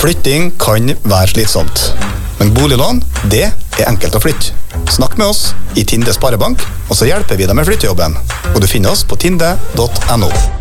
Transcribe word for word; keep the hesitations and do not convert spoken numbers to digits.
Flytting kan være slitsomt. Men boliglån, det er enkelt å flytte. Snakk med oss i Tinde Sparebank, og så hjelper vi deg med flyttejobben. Og du finner oss på tinde punktum no.